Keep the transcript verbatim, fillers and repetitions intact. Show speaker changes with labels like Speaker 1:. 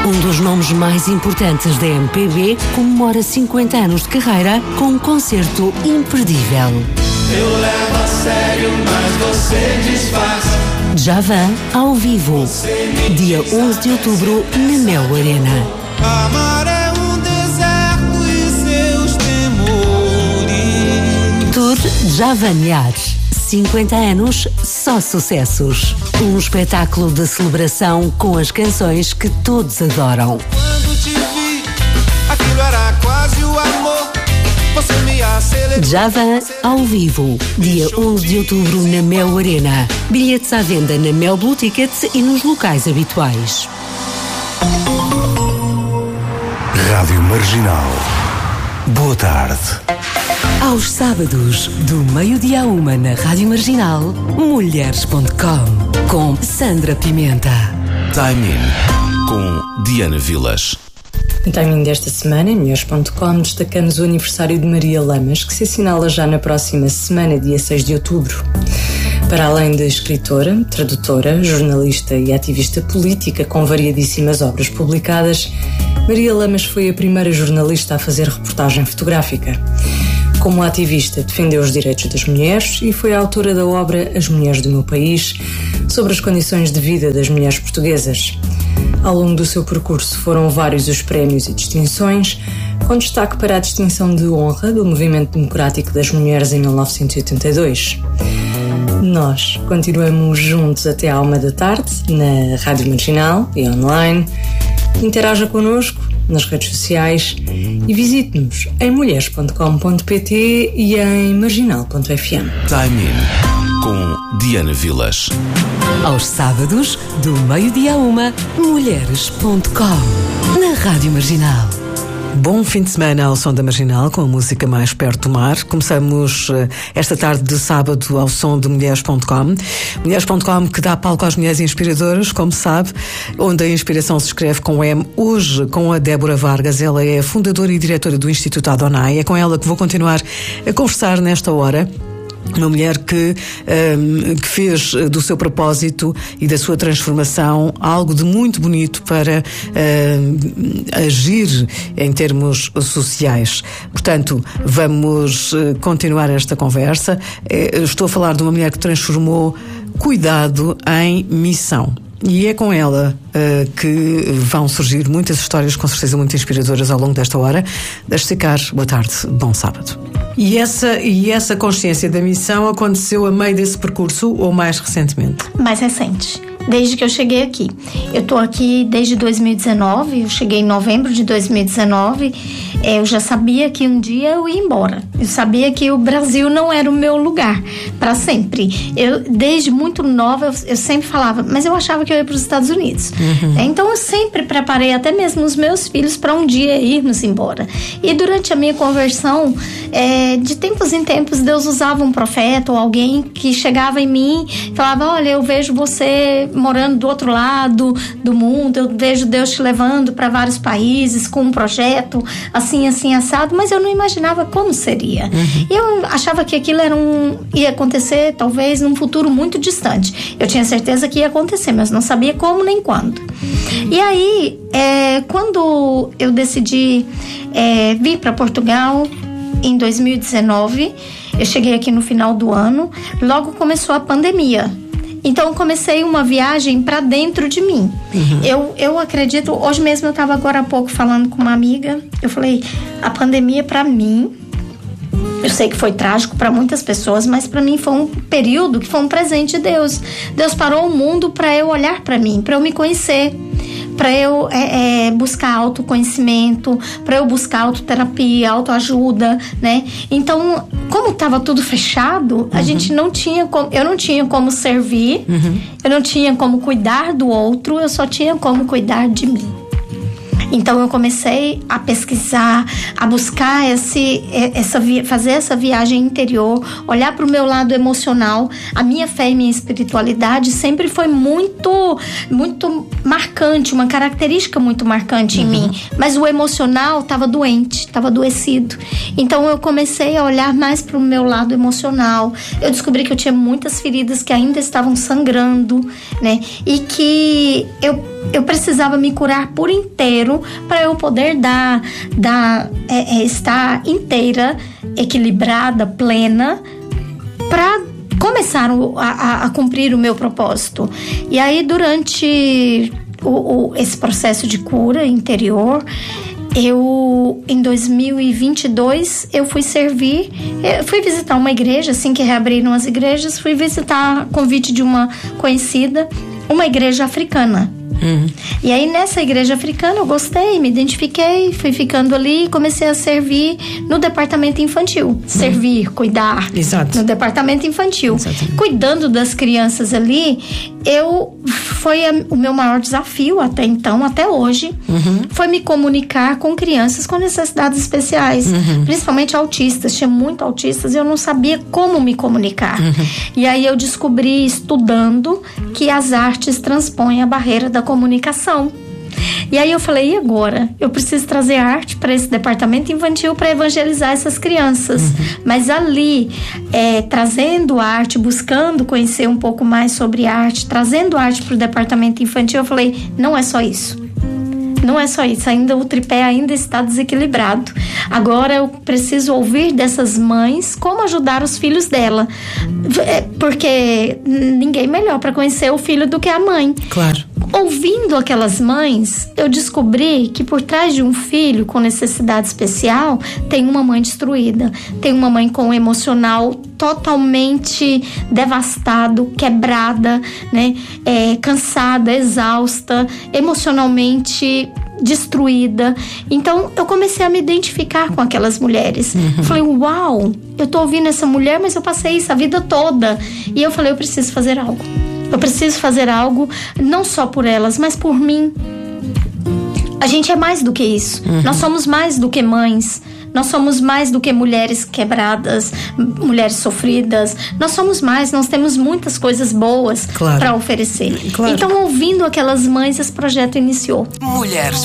Speaker 1: Um dos nomes mais importantes da M P B comemora cinquenta anos de carreira com um concerto imperdível.
Speaker 2: Eu levo a sério, mas você desfaz.
Speaker 1: Djavan ao vivo, dia onze de outubro na Mel Arena.
Speaker 2: Amar é um deserto e seus temores.
Speaker 1: Tour Djavaniar. cinquenta anos, só sucessos. Um espetáculo de celebração com as canções que todos adoram.
Speaker 2: Quando te vi, aquilo era quase o amor. Você me acelerou.
Speaker 1: Djavan ao vivo, dia onze de outubro na Mel Arena. Bilhetes à venda na Mel Blue Tickets e nos locais habituais.
Speaker 3: Rádio Marginal. Boa tarde.
Speaker 1: Aos sábados, do meio-dia à uma na Rádio Marginal, mulheres ponto com, com Sandra Pimenta.
Speaker 3: Time In, com Diana Vilas.
Speaker 4: No timing desta semana, em mulheres ponto com, destacamos o aniversário de Maria Lamas, que se assinala já na próxima semana, dia seis de outubro. Para além de escritora, tradutora, jornalista e ativista política com variadíssimas obras publicadas, Maria Lamas foi a primeira jornalista a fazer reportagem fotográfica. Como ativista, defendeu os direitos das mulheres e foi a autora da obra As Mulheres do Meu País, sobre as condições de vida das mulheres portuguesas. Ao longo do seu percurso foram vários os prémios e distinções, com destaque para a distinção de honra do Movimento Democrático das Mulheres em mil novecentos e oitenta e dois. Nós continuamos juntos até à uma da tarde, na Rádio Marginal e online. Interaja connosco nas redes sociais e visite-nos em mulheres ponto com ponto pt e em marginal ponto f m.
Speaker 3: Time In, com Diana Vilas.
Speaker 1: Aos sábados, do meio-dia à uma, mulheres ponto com, na Rádio Marginal.
Speaker 5: Bom fim de semana ao som da Marginal, com a música mais perto do mar. Começamos uh, esta tarde de sábado ao som de mulheres ponto com. mulheres ponto com, que dá palco às mulheres inspiradoras, como sabe, onde a inspiração se escreve com M. Hoje com a Débora Vargas. Ela é fundadora e diretora do Instituto Adonai. É com ela que vou continuar a conversar nesta hora. Uma mulher que, um, que fez do seu propósito e da sua transformação algo de muito bonito para um, agir em termos sociais. Portanto, vamos continuar esta conversa. Estou a falar de uma mulher que transformou cuidado em missão. E é com ela uh, que vão surgir muitas histórias, com certeza muito inspiradoras ao longo desta hora. Deixe-se ficar. Boa tarde, bom sábado. E essa, e essa consciência da missão aconteceu a meio desse percurso ou mais recentemente?
Speaker 6: Mais recente, desde que eu cheguei aqui. Eu estou aqui desde dois mil e dezenove, eu cheguei em novembro de dois mil e dezenove. É, eu já sabia que um dia eu ia embora. Eu sabia que o Brasil não era o meu lugar para sempre. Eu, desde muito nova, eu, eu sempre falava, mas eu achava que eu ia para os Estados Unidos. Uhum. É, então eu sempre preparei até mesmo os meus filhos para um dia irmos embora. E durante a minha conversão, é, de tempos em tempos, Deus usava um profeta ou alguém que chegava em mim e falava, olha, eu vejo você morando do outro lado do mundo, eu vejo Deus te levando para vários países com um projeto assim, assim, assado, mas eu não imaginava como seria. Uhum. Eu achava que aquilo era um, ia acontecer talvez num futuro muito distante. Eu tinha certeza que ia acontecer, mas não sabia como nem quando. E aí, é, quando eu decidi é, vir para Portugal em dois mil e dezenove, eu cheguei aqui no final do ano, logo começou a pandemia. Então eu comecei uma viagem para dentro de mim. Uhum. Eu, eu acredito, hoje mesmo eu estava agora há pouco falando com uma amiga, eu falei, a pandemia para mim, eu sei que foi trágico para muitas pessoas, mas para mim foi um período que foi um presente de Deus. Deus parou o mundo para eu olhar para mim, para eu me conhecer, para eu é, é, buscar autoconhecimento, para eu buscar autoterapia, autoajuda, né? Então, como estava tudo fechado, uhum. a gente não tinha como, eu não tinha como servir, uhum. eu não tinha como cuidar do outro, eu só tinha como cuidar de mim. Então eu comecei a pesquisar, a buscar esse, essa, fazer essa viagem interior, olhar para o meu lado emocional. A minha fé e minha espiritualidade sempre foi muito, muito marcante, uma característica muito marcante uhum. em mim. Mas o emocional estava doente, estava adoecido. Então eu comecei a olhar mais para o meu lado emocional. Eu descobri que eu tinha muitas feridas que ainda estavam sangrando, né? E que eu, eu precisava me curar por inteiro para eu poder dar, dar é, é, estar inteira, equilibrada, plena, para começar a, a, a cumprir o meu propósito. E aí, durante o, o, esse processo de cura interior, eu, em dois mil e vinte e dois, eu fui servir, eu fui visitar uma igreja, assim que reabriram as igrejas, fui visitar, convite de uma conhecida, uma igreja africana. Uhum. E aí nessa igreja africana eu gostei, me identifiquei, fui ficando ali e comecei a servir no departamento infantil. Uhum. Servir, cuidar.
Speaker 5: Exato.
Speaker 6: No departamento infantil.
Speaker 5: Exatamente.
Speaker 6: Cuidando das crianças ali, eu foi a, o meu maior desafio até então, até hoje, uhum. foi me comunicar com crianças com necessidades especiais, uhum. principalmente autistas. Tinha muito autistas e eu não sabia como me comunicar. Uhum. E aí eu descobri, estudando, que as artes transpõem a barreira da comunicação. E aí eu falei, e agora? Eu preciso trazer arte para esse departamento infantil para evangelizar essas crianças. Uhum. Mas ali, é, trazendo arte, buscando conhecer um pouco mais sobre arte, trazendo arte para o departamento infantil, eu falei, não é só isso. Não é só isso, ainda o tripé ainda está desequilibrado. Agora eu preciso ouvir dessas mães como ajudar os filhos dela. Porque ninguém melhor para conhecer o filho do que a mãe.
Speaker 5: Claro.
Speaker 6: Ouvindo aquelas mães, eu descobri que por trás de um filho com necessidade especial, tem uma mãe destruída, tem uma mãe com um emocional totalmente devastado, quebrada, né? É, cansada, exausta, emocionalmente destruída. Então eu comecei a me identificar com aquelas mulheres. Uhum. Falei, uau, eu tô ouvindo essa mulher, mas eu passei isso a vida toda. E eu falei, eu preciso fazer algo. Eu preciso fazer algo, não só por elas, mas por mim. A gente é mais do que isso. Uhum. Nós somos mais do que mães. Nós somos mais do que mulheres quebradas, mulheres sofridas. Nós somos mais, nós temos muitas coisas boas claro. Para oferecer. Claro. Então, ouvindo aquelas mães, esse projeto iniciou.
Speaker 3: Mulheres